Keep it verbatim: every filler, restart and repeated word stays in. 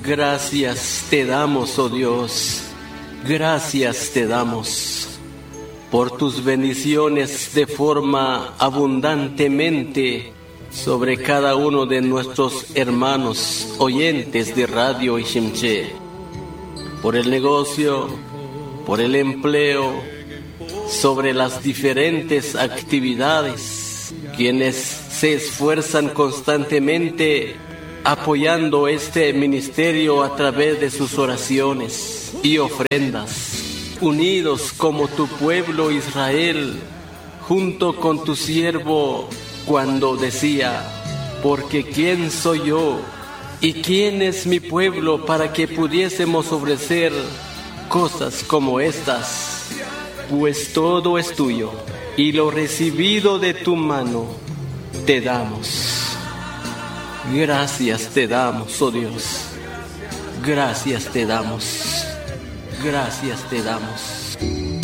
Gracias te damos, oh Dios, gracias te damos por tus bendiciones de forma abundantemente sobre cada uno de nuestros hermanos oyentes de Radio Ishimché, por el negocio, por el empleo, sobre las diferentes actividades, quienes se esfuerzan constantemente apoyando este ministerio a través de sus oraciones y ofrendas, unidos como tu pueblo Israel, junto con tu siervo cuando decía: porque ¿quién soy yo y quién es mi pueblo para que pudiésemos ofrecer cosas como estas? Pues todo es tuyo y lo recibido de tu mano te damos. Gracias te damos, oh Dios. Gracias te damos. Gracias te damos.